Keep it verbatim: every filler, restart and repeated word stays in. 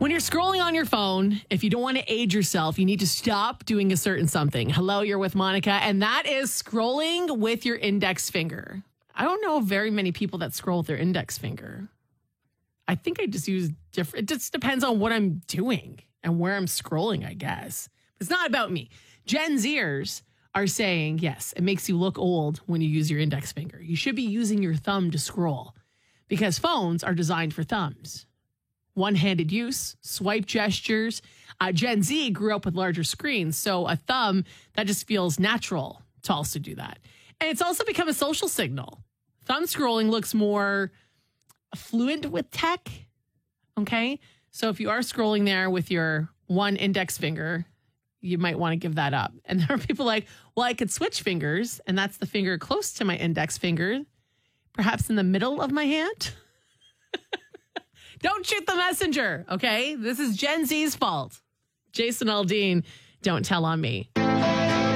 When you're scrolling on your phone, if you don't want to age yourself, you need to stop doing a certain something. Hello, you're with Monica, and that is scrolling with your index finger. I don't know very many people that scroll with their index finger. I think I just use different. It just depends on what I'm doing and where I'm scrolling, I guess. It's not about me. Gen Zers are saying, yes, it makes you look old when you use your index finger. You should be using your thumb to scroll because phones are designed for thumbs. One-handed use, swipe gestures. Uh, Gen Z grew up with larger screens, so a thumb, that just feels natural to also do that. And it's also become a social signal. Thumb scrolling looks more fluent with tech, okay? So if you are scrolling there with your one index finger, you might want to give that up. And there are people like, well, I could switch fingers, and that's the finger close to my index finger, perhaps in the middle of my hand. Don't shoot the messenger, okay? This is Gen Z's fault. Jason Aldean, don't tell on me.